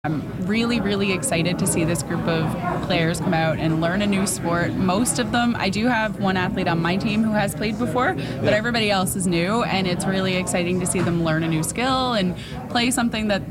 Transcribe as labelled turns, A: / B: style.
A: Really, really excited to see this group of players come out and learn a new sport. Most of them, I do have one athlete on my team who has played before, but everybody else is new, and it's really exciting to see them learn a new skill and play something that